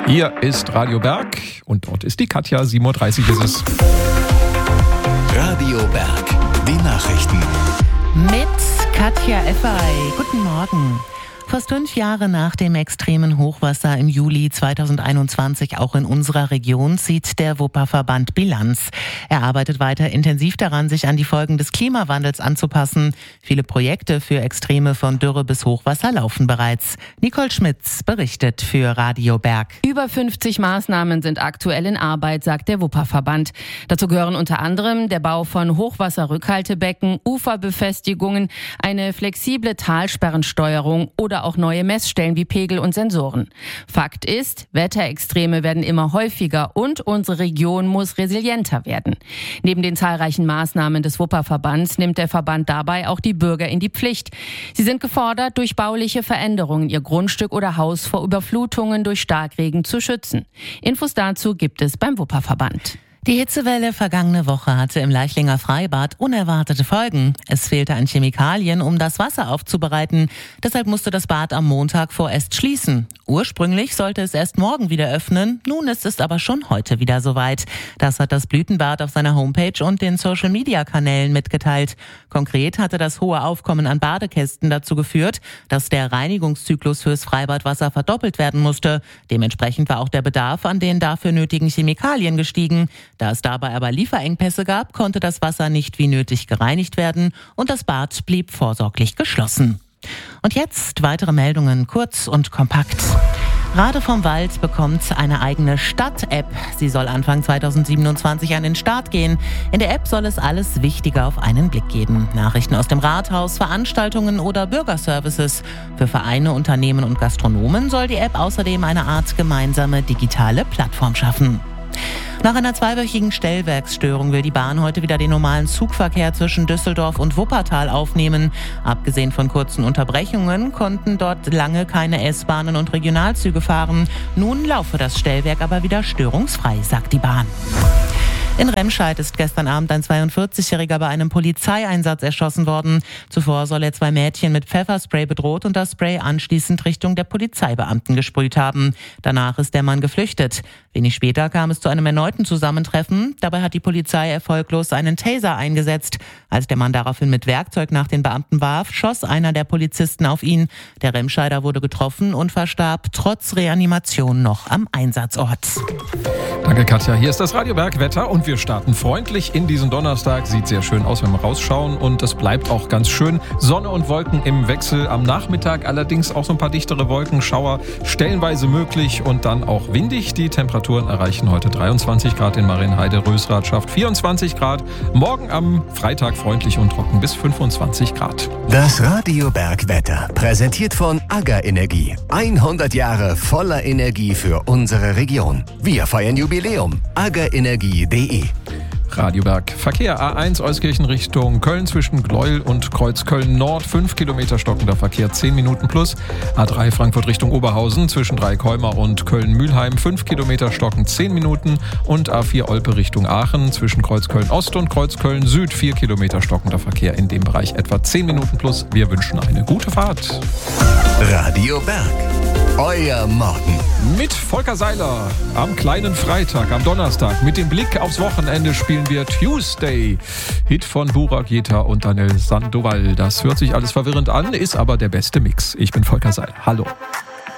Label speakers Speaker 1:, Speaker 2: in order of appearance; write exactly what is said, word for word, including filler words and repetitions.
Speaker 1: Hier ist Radio Berg und dort ist die Katja, sieben Uhr dreißig ist es.
Speaker 2: Radio Berg, die Nachrichten.
Speaker 3: Mit Katja Effay. Guten Morgen. Fast fünf Jahre nach dem extremen Hochwasser im Juli zweitausendeinundzwanzig auch in unserer Region zieht der Wupperverband Bilanz. Er arbeitet weiter intensiv daran, sich an die Folgen des Klimawandels anzupassen. Viele Projekte für Extreme von Dürre bis Hochwasser laufen bereits. Nicole Schmitz berichtet für Radio Berg.
Speaker 4: Über fünfzig Maßnahmen sind aktuell in Arbeit, sagt der Wupperverband. Dazu gehören unter anderem der Bau von Hochwasserrückhaltebecken, Uferbefestigungen, eine flexible Talsperrensteuerung oder auch neue Messstellen wie Pegel und Sensoren. Fakt ist, Wetterextreme werden immer häufiger und unsere Region muss resilienter werden. Neben den zahlreichen Maßnahmen des Wupperverbands nimmt der Verband dabei auch die Bürger in die Pflicht. Sie sind gefordert, durch bauliche Veränderungen ihr Grundstück oder Haus vor Überflutungen durch Starkregen zu schützen. Infos dazu gibt es beim Wupperverband.
Speaker 3: Die Hitzewelle vergangene Woche hatte im Leichlinger Freibad unerwartete Folgen. Es fehlte an Chemikalien, um das Wasser aufzubereiten. Deshalb musste das Bad am Montag vorerst schließen. Ursprünglich sollte es erst morgen wieder öffnen. Nun ist es aber schon heute wieder soweit. Das hat das Blütenbad auf seiner Homepage und den Social-Media-Kanälen mitgeteilt. Konkret hatte das hohe Aufkommen an Badekästen dazu geführt, dass der Reinigungszyklus fürs Freibadwasser verdoppelt werden musste. Dementsprechend war auch der Bedarf an den dafür nötigen Chemikalien gestiegen. Da es dabei aber Lieferengpässe gab, konnte das Wasser nicht wie nötig gereinigt werden und das Bad blieb vorsorglich geschlossen. Und jetzt weitere Meldungen, kurz und kompakt. Rade vom Wald bekommt eine eigene Stadt-App. Sie soll Anfang zweitausendsiebenundzwanzig an den Start gehen. In der App soll es alles Wichtige auf einen Blick geben. Nachrichten aus dem Rathaus, Veranstaltungen oder Bürgerservices. Für Vereine, Unternehmen und Gastronomen soll die App außerdem eine Art gemeinsame digitale Plattform schaffen. Nach einer zweiwöchigen Stellwerksstörung will die Bahn heute wieder den normalen Zugverkehr zwischen Düsseldorf und Wuppertal aufnehmen. Abgesehen von kurzen Unterbrechungen konnten dort lange keine S-Bahnen und Regionalzüge fahren. Nun laufe das Stellwerk aber wieder störungsfrei, sagt die Bahn. In Remscheid ist gestern Abend ein zweiundvierzigjähriger bei einem Polizeieinsatz erschossen worden. Zuvor soll er zwei Mädchen mit Pfefferspray bedroht und das Spray anschließend Richtung der Polizeibeamten gesprüht haben. Danach ist der Mann geflüchtet. Wenig später kam es zu einem erneuten Zusammentreffen. Dabei hat die Polizei erfolglos einen Taser eingesetzt. Als der Mann daraufhin mit Werkzeug nach den Beamten warf, schoss einer der Polizisten auf ihn. Der Remscheider wurde getroffen und verstarb trotz Reanimation noch am Einsatzort.
Speaker 1: Danke, Katja. Hier ist das Radio Berg Wetter und wir starten freundlich in diesen Donnerstag. Sieht sehr schön aus, wenn wir rausschauen und es bleibt auch ganz schön. Sonne und Wolken im Wechsel. Am Nachmittag allerdings auch so ein paar dichtere Wolkenschauer, stellenweise möglich und dann auch windig. Die Temperaturen erreichen heute dreiundzwanzig Grad in Marienheide, Rösrath, vierundzwanzig Grad. Morgen am Freitag freundlich und trocken bis fünfundzwanzig Grad.
Speaker 2: Das Radio Berg Wetter, präsentiert von AGA Energie. hundert Jahre voller Energie für unsere Region. Wir feiern Jubiläum. aga energie punkt de
Speaker 1: Radio Berg. Verkehr A eins Euskirchen Richtung Köln zwischen Gleuel und Kreuzköln Nord. fünf Kilometer stockender Verkehr, zehn Minuten plus. A drei Frankfurt Richtung Oberhausen zwischen Dreikolmer und Köln-Mühlheim. fünf Kilometer stocken, zehn Minuten. Und A vier Olpe Richtung Aachen zwischen Kreuzköln Ost und Kreuzköln Süd. vier Kilometer stockender Verkehr in dem Bereich, etwa zehn Minuten plus. Wir wünschen eine gute Fahrt.
Speaker 2: Radio Berg. Euer Morgen.
Speaker 1: Mit Volker Seiler am kleinen Freitag, am Donnerstag. Mit dem Blick aufs Wochenende spielen wir Tuesday. Hit von Burak Yeta und Daniel Sandoval. Das hört sich alles verwirrend an, ist aber der beste Mix. Ich bin Volker Seiler. Hallo.